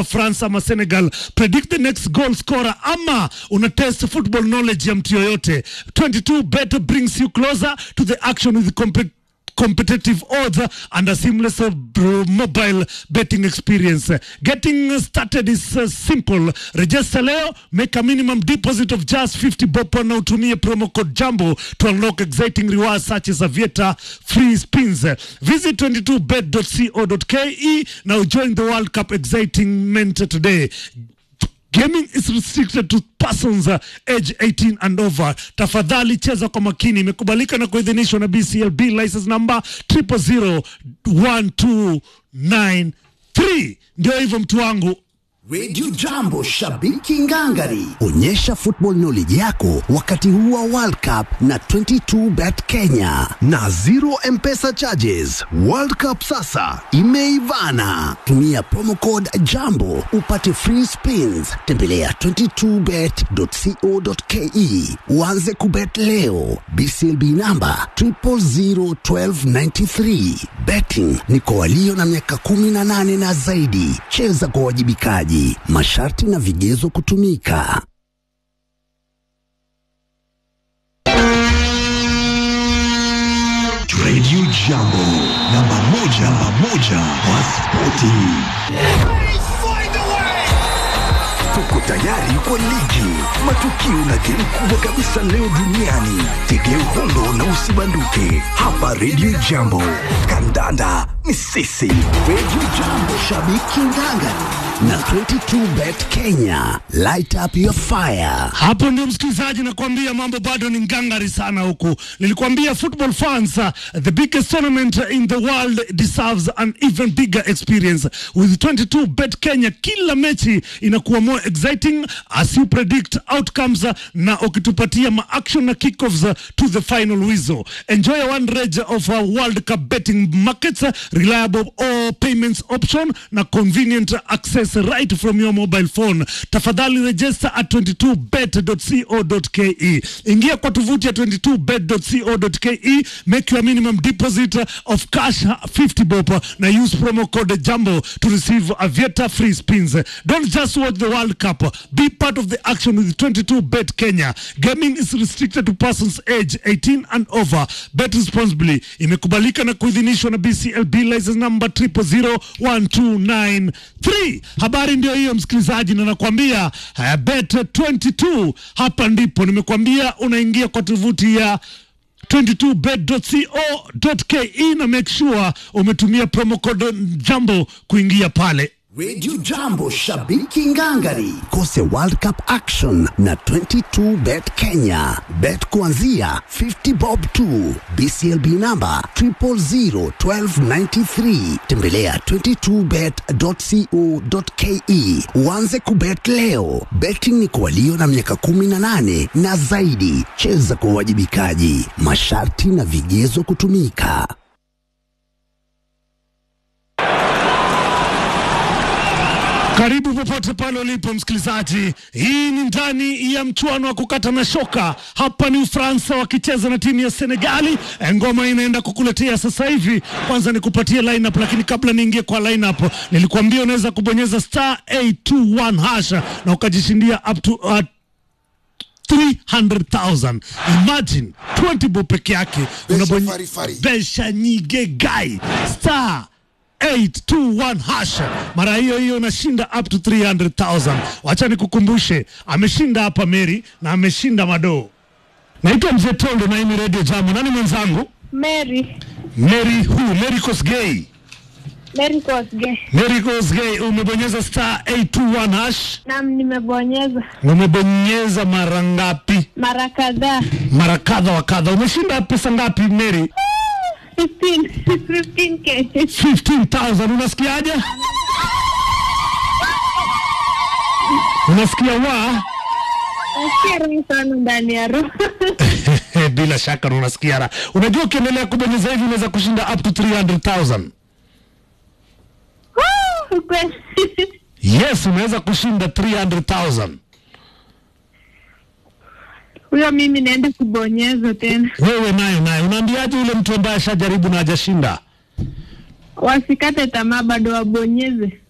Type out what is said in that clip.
France ama Senegal, predict the next goal scorer ama una test football knowledge ya mtu yoyote. 22bet brings you closer to the action with competitive odds and a seamless mobile betting experience. Getting started is simple. Register leo, make a minimum deposit of just 50 bob na utumie promo code JAMBO to unlock exciting rewards such as Aviator free spins. Visit 22bet.co.ke now, join the World Cup excitement today. Gaming is restricted to persons age 18 and over. Tafadhali cheza kwa makini. Imekubalika na kuidhinishwa na BCLB license number 001293. Ndio hivyo mtu wangu. Radio Jambo, shabiki ngangari. Onyesha football knowledge yako wakati huu wa World Cup na 22bet Kenya na zero M-Pesa charges. World Cup sasa imeivana. Tumia promo code JAMBO upate free spins. Tembelea 22bet.co.ke uanze kubet leo. BCLB number 001293. Betting ni kwa walio na miaka 18 na zaidi. Cheza kwa wajibikaji. Masharti na vigezo kutumika. Radio Jambo, namba moja wa spoti. Tuko tayari kwa ligi, matukio na game kubwa kabisa leo duniani. Tegea uhondo na usibanduke hapa Radio Jambo. Kandanda ni sisi. Radio Jambo, shabiki ngangari na 22bet Kenya. Light up your fire. Hapo ndio msikilizaji, nakwambia mambo bado ni ngangari sana huku. Nilikwambia football fans, the biggest tournament in the world deserves an even bigger experience. With 22bet Kenya, kila mechi inakuwa more exciting as you predict outcomes na ukitupatia ma-action na kickoffs to the final whistle. Enjoy one range of World Cup betting markets, reliable all payments option na convenient access right from your mobile phone. Tafadhali register at 22bet.co.ke. Ingia kwa tovuti ya 22bet.co.ke, make your minimum deposit of cash 50 bob na use promo code JAMBO to receive Aviator free spins. Don't just watch the World Cup, be part of the action with 22bet Kenya. Gaming is restricted to persons age 18 and over. Bet responsibly. Imekubalika na kuidhinishwa na BCLB license number 001293. Habari ndio hiyo msikilizaji, na nakwambia bet 22 hapa ndipo. Nimekuambia unaingia kwa tovuti ya 22bet.co.ke na make sure umetumia promo code JAMBO kuingia pale. Radio Jambo, shabiki ngangari. Kose World Cup action na 22bet Kenya. Bet kuanzia 50 bob tu. BCLB number 001293. Tembelea 22bet.co.ke uanze kubet leo. Betting ni kwa walio na miaka 18 na zaidi. Cheza kwa wajibikaji. Masharti na vigezo kutumika. Karibu popote pale ulipo msikilizaji. Hii ni ndani ya mchuano wa kukata na shoka. Hapa ni Ufaransa wakicheza na timu ya Senegali. Ngoma inaenda kukuletea sasa hivi. Kwanza nikupatie lineup, lakini kabla niingie kwa lineup, nilikuambia unaweza kubonyeza *821# na ukajishindia up to 300,000. Imagine 20 bob peke yake unabonyeza nyige guy *821#. Mara hiyo unashinda up to 300,000. Wacha nikukumbushe, ameshinda hapa Mary na ameshinda Mado. Naitwa Mzee Tondo na hii ni Radio Jambo. Nani mwenzangu? Mary who? Mary Kosgei. Mary Kosgei, umebonyeza *821#. Naam, nimebonyeza. Umebonyeza mara ngapi? Mara kadhaa. Mara kadha wa kadha. Umeshinda pesa ngapi Mary? 15K. 15,000. Unasikiaje? Unasikia wa? Nasikia sana ndani ya roho. Bila shaka unasikia raha. Unajua ukiendelea kubonyeza hivi unaweza kushinda up to 300,000. Yes, unaweza kushinda 300,000. Huyo mimi naenda kubonyeza tena. Wewe naye unaambiaje yule mtu ambaye ashajaribu na hajashinda? Wasikate tamaa, bado wabonyeze.